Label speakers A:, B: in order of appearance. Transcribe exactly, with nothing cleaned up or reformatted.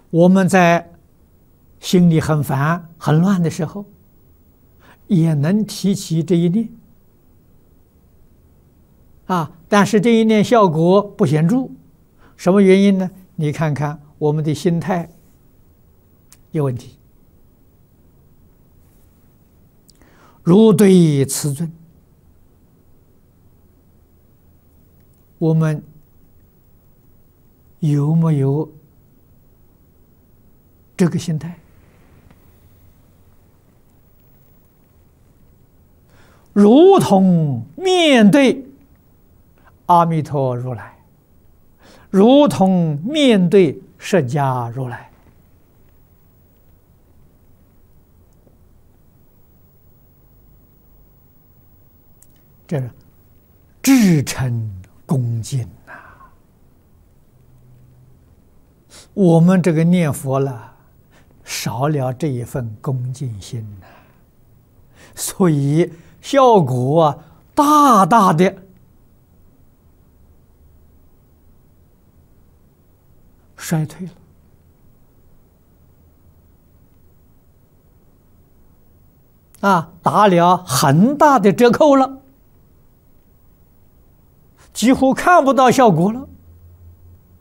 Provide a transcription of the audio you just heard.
A: 我们在心里很烦、很乱的时候，也能提起这一念啊，但是这一念效果不显著，什么原因呢？你看看我们的心态有问题。如对此尊，我们有没有这个心态？如同面对阿弥陀如来，如同面对释迦如来，这是至诚恭敬呐。我们这个念佛了，少了这一份恭敬心呐，所以效果啊，大大的衰退了啊，打了很大的折扣了，几乎看不到效果了。